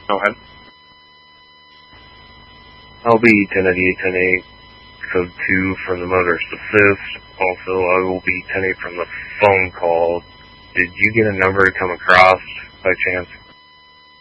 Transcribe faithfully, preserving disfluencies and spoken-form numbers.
Go ahead. I'll be ten eighty-eight ten eight, code two from the motorist assist. Also, I will be ten eight from the phone call. Did you get a number to come across by chance?